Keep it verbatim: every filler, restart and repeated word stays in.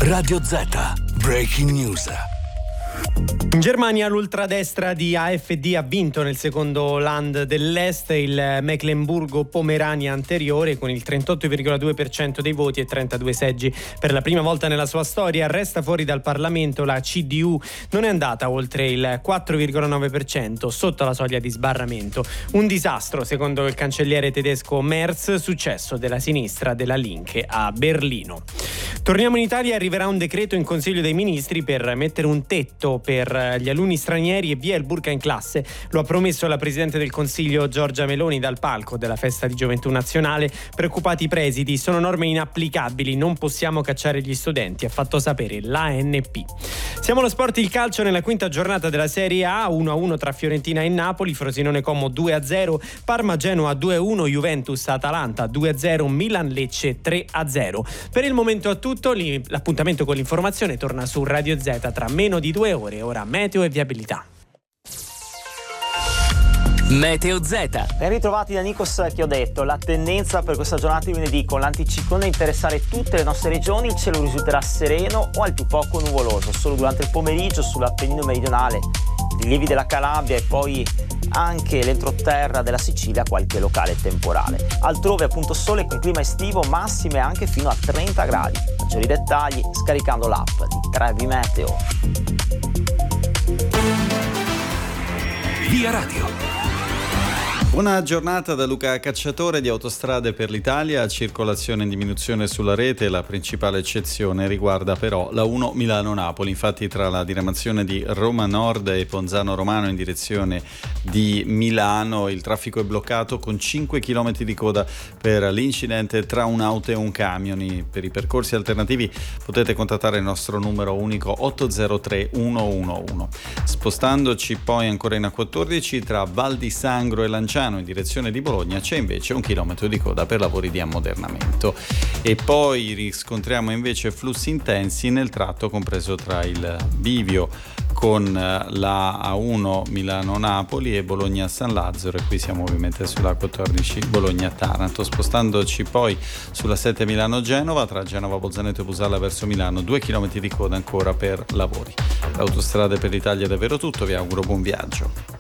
Radio Z, Breaking News. In Germania l'ultradestra di A F D ha vinto nel secondo Land dell'Est, il Mecklenburgo-Pomerania anteriore, con il trentotto virgola due per cento dei voti e trentadue seggi. Per la prima volta nella sua storia resta fuori dal Parlamento la C D U, non è andata oltre il quattro virgola nove per cento, sotto la soglia di sbarramento. Un disastro, secondo il cancelliere tedesco Merz, successo della sinistra della Linke a Berlino. Torniamo in Italia, arriverà un decreto in Consiglio dei Ministri per mettere un tetto per gli alunni stranieri e via il burka in classe. Lo ha promesso la Presidente del Consiglio Giorgia Meloni dal palco della Festa di Gioventù Nazionale. Preoccupati i presidi, sono norme inapplicabili, non possiamo cacciare gli studenti, ha fatto sapere l'A N P. Siamo allo sport, il calcio nella quinta giornata della Serie A, uno a uno tra Fiorentina e Napoli, Frosinone Como due a zero, Parma Genoa due a uno, Juventus Atalanta due a zero, Milan Lecce tre a zero. Per il momento è tutto, l'appuntamento con l'informazione torna su Radio Z tra meno di due ore. Ora meteo e viabilità. Meteo Z. Ben ritrovati da Nikos Chiodetto. La tendenza per questa giornata di lunedì con l'anticiclone a interessare tutte le nostre regioni, il cielo risulterà sereno o al più poco nuvoloso. Solo durante il pomeriggio sull'Appennino meridionale, rilievi della Calabria e poi anche l'entroterra della Sicilia qualche locale temporale. Altrove appunto sole con clima estivo, massime anche fino a trenta gradi. Maggiori dettagli scaricando l'app di Trevi Meteo. Via Radio. Buona giornata da Luca Cacciatore di Autostrade per l'Italia, circolazione in diminuzione sulla rete, la principale eccezione riguarda però la uno Milano-Napoli, infatti tra la diramazione di Roma Nord e Ponzano Romano in direzione di Milano il traffico è bloccato con cinque chilometri di coda per l'incidente tra un'auto e un camion. Per i percorsi alternativi potete contattare il nostro numero unico otto zero tre uno uno uno. Spostandoci poi ancora in A quattordici tra Val di Sangro e Lanciano in direzione di Bologna c'è invece un chilometro di coda per lavori di ammodernamento e poi riscontriamo invece flussi intensi nel tratto compreso tra il bivio con la A uno Milano-Napoli e Bologna-San Lazzaro, e qui siamo ovviamente sulla A quattordici Bologna-Taranto. Spostandoci poi sulla sette Milano-Genova tra Genova-Bolzaneto e Busalla verso Milano, due chilometri di coda ancora per lavori. L'Autostrade per l'Italia è davvero tutto, vi auguro buon viaggio.